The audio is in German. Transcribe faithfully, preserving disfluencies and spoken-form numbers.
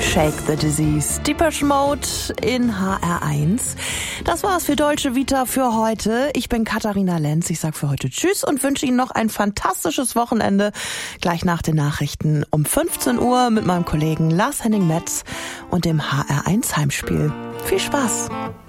Shake the Disease. Depeche Mode in H R eins. Das war's für Dolce Vita für heute. Ich bin Katharina Lenz. Ich sag für heute Tschüss und wünsche Ihnen noch ein fantastisches Wochenende. Gleich nach den Nachrichten um fünfzehn Uhr mit meinem Kollegen Lars Henning Metz und dem H R eins Heimspiel. Viel Spaß!